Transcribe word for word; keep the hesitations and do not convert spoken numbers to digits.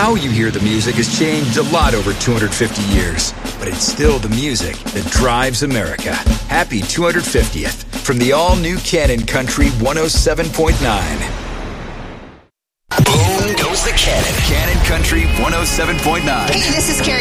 How you hear the music has changed a lot over two hundred fifty years, but it's still the music that drives America. Happy two hundred fiftieth from the all-new Cannon Country one oh seven point nine. Boom goes the Cannon. Cannon Country one oh seven point nine. Hey, this is Carrie